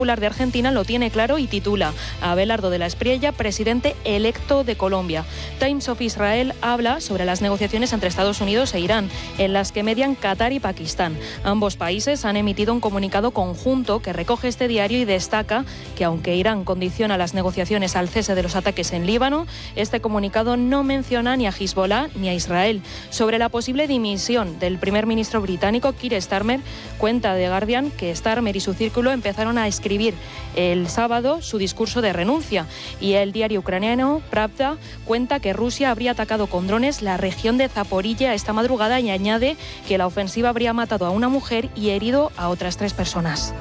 de Argentina lo tiene claro y titula: Abelardo de la Espriella, presidente electo de Colombia. Times of Israel habla sobre las negociaciones entre Estados Unidos e Irán, en las que median Qatar y Pakistán. Ambos países han emitido un comunicado conjunto que recoge este diario y destaca que, aunque Irán condiciona las negociaciones al cese de los ataques en Líbano, este comunicado no menciona ni a Hezbollah ni a Israel. Sobre la posible dimisión del primer ministro británico, Keir Starmer, cuenta The Guardian que Starmer y su círculo empezaron a escribir el sábado su discurso de renuncia, y el diario ucraniano Pravda cuenta que Rusia habría atacado con drones la región de Zaporilla esta madrugada y añade que la ofensiva habría matado a una mujer y herido a otras 3 personas.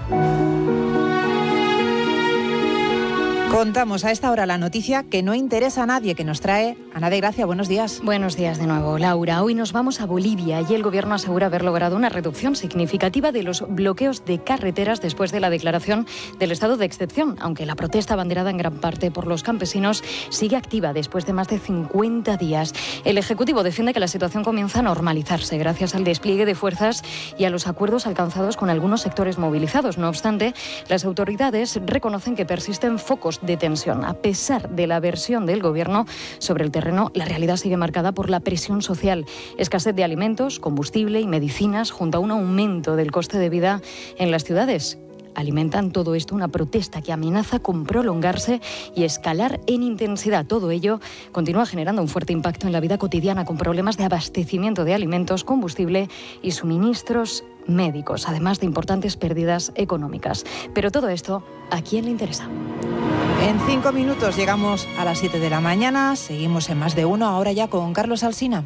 Contamos a esta hora la noticia que no interesa a nadie, que nos trae Ana de Gracia. Buenos días. Buenos días de nuevo, Laura. Hoy nos vamos a Bolivia y el Gobierno asegura haber logrado una reducción significativa de los bloqueos de carreteras después de la declaración del estado de excepción, aunque la protesta abanderada en gran parte por los campesinos sigue activa después de más de 50 días. El Ejecutivo defiende que la situación comienza a normalizarse gracias al despliegue de fuerzas y a los acuerdos alcanzados con algunos sectores movilizados. No obstante, las autoridades reconocen que persisten focos de tensión. A pesar de la versión del Gobierno sobre el terreno, la realidad sigue marcada por la presión social. Escasez de alimentos, combustible y medicinas, junto a un aumento del coste de vida en las ciudades. Alimentan todo esto una protesta que amenaza con prolongarse y escalar en intensidad. Todo ello continúa generando un fuerte impacto en la vida cotidiana, con problemas de abastecimiento de alimentos, combustible y suministros médicos, además de importantes pérdidas económicas. Pero todo esto, ¿a quién le interesa? En 5 minutos llegamos a las 7 de la mañana. Seguimos en Más de Uno, ahora ya con Carlos Alsina.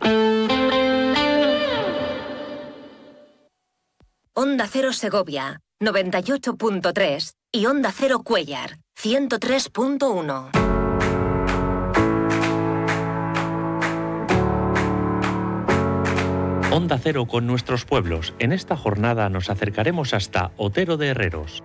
Onda Cero Segovia, 98.3 y Onda Cero Cuéllar, 103.1. Onda Cero con nuestros pueblos. En esta jornada nos acercaremos hasta Otero de Herreros.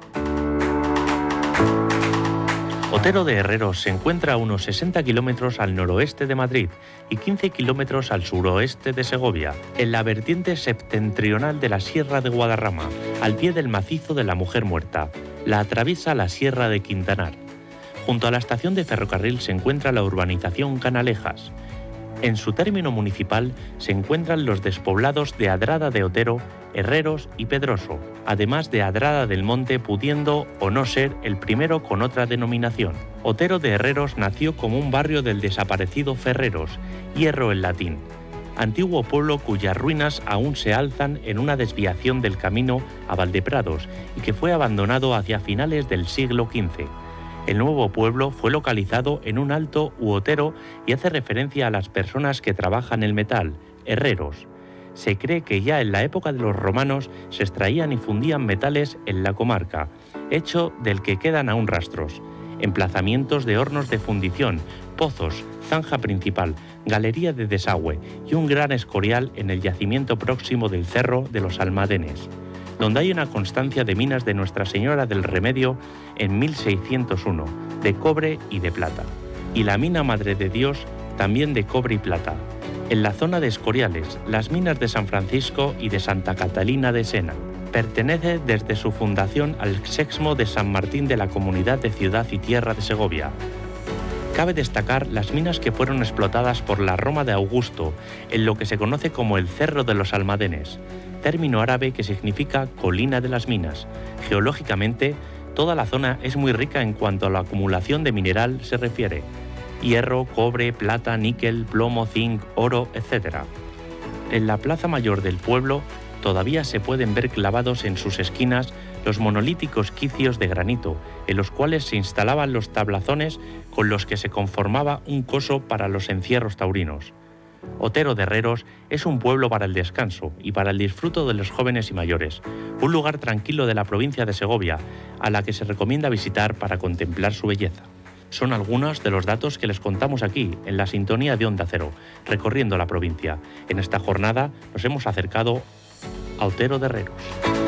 Otero de Herreros se encuentra a unos 60 kilómetros al noroeste de Madrid y 15 kilómetros al suroeste de Segovia, en la vertiente septentrional de la Sierra de Guadarrama, al pie del macizo de la Mujer Muerta. La atraviesa la Sierra de Quintanar. Junto a la estación de ferrocarril se encuentra la urbanización Canalejas. En su término municipal se encuentran los despoblados de Adrada de Otero, Herreros y Pedroso, además de Adrada del Monte, pudiendo o no ser el primero con otra denominación. Otero de Herreros nació como un barrio del desaparecido Ferreros, hierro en latín, antiguo pueblo cuyas ruinas aún se alzan en una desviación del camino a Valdeprados y que fue abandonado hacia finales del siglo XV. El nuevo pueblo fue localizado en un alto u otero y hace referencia a las personas que trabajan el metal, herreros. Se cree que ya en la época de los romanos se extraían y fundían metales en la comarca, hecho del que quedan aún rastros. Emplazamientos de hornos de fundición, pozos, zanja principal, galería de desagüe y un gran escorial en el yacimiento próximo del Cerro de los Almadenes, donde hay una constancia de minas de Nuestra Señora del Remedio en 1601, de cobre y de plata, y la mina Madre de Dios también de cobre y plata. En la zona de Escoriales, las minas de San Francisco y de Santa Catalina de Sena. Pertenece desde su fundación al Sexmo de San Martín de la Comunidad de Ciudad y Tierra de Segovia. Cabe destacar las minas que fueron explotadas por la Roma de Augusto, en lo que se conoce como el Cerro de los Almadenes, término árabe que significa colina de las minas. Geológicamente, toda la zona es muy rica en cuanto a la acumulación de mineral se refiere: hierro, cobre, plata, níquel, plomo, zinc, oro, etc. En la plaza mayor del pueblo todavía se pueden ver clavados en sus esquinas los monolíticos quicios de granito, en los cuales se instalaban los tablazones con los que se conformaba un coso para los encierros taurinos. Otero de Herreros es un pueblo para el descanso y para el disfruto de los jóvenes y mayores, un lugar tranquilo de la provincia de Segovia, a la que se recomienda visitar para contemplar su belleza. Son algunos de los datos que les contamos aquí, en la sintonía de Onda Cero, recorriendo la provincia. En esta jornada nos hemos acercado a Otero de Herreros.